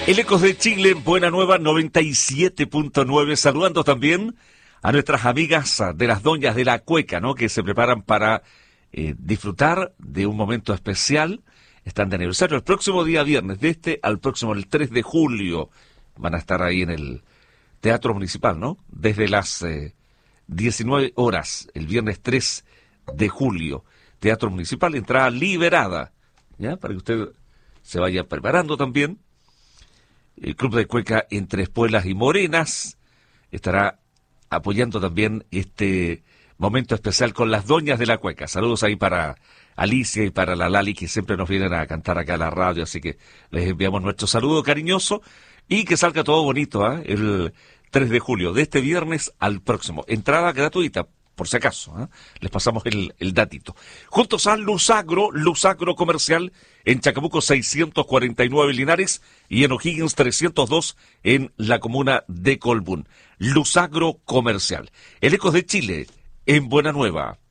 El Ecos de Chile, Buena Nueva 97.9, saludando también a nuestras amigas de las Doñas de la Cueca, ¿no? Que se preparan para disfrutar de un momento especial. Están de aniversario el próximo día viernes, de este al próximo, el 3 de julio. Van a estar ahí en el Teatro Municipal, ¿no? Desde las 19 horas, el viernes 3 de julio. Teatro Municipal, entrada liberada, ¿ya? Para que usted se vaya preparando también. El Club de Cueca Entre Espuelas y Morenas estará apoyando también este momento especial con las Doñas de la Cueca. Saludos ahí para Alicia y para la Lali, que siempre nos vienen a cantar acá a la radio, así que les enviamos nuestro saludo cariñoso y que salga todo bonito, ¿eh? El 3 de julio, de este viernes al próximo. Entrada gratuita, por si acaso, ¿eh? Les pasamos el datito. Juntos a Luzagro Comercial, en Chacabuco 649 Linares y en O'Higgins 302 en la comuna de Colbún. Luzagro Comercial. El Ecos de Chile, en Buena Nueva.